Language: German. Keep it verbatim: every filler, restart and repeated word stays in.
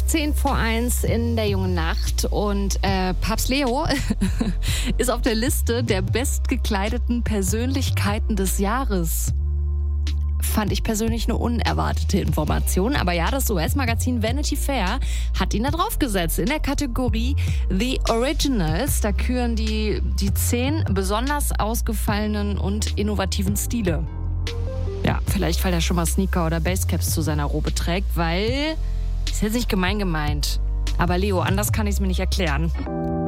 zehn vor eins in der jungen Nacht und äh, Papst Leo ist auf der Liste der bestgekleideten Persönlichkeiten des Jahres. Fand ich persönlich eine unerwartete Information. Aber ja, das U S-Magazin Vanity Fair hat ihn da draufgesetzt. In der Kategorie The Originals, da küren die, die zehn besonders ausgefallenen und innovativen Stile. Ja, vielleicht, weil er schon mal Sneaker oder Basecaps zu seiner Robe trägt, weil, ist jetzt nicht gemein gemeint. Aber Leo, anders kann ich es mir nicht erklären.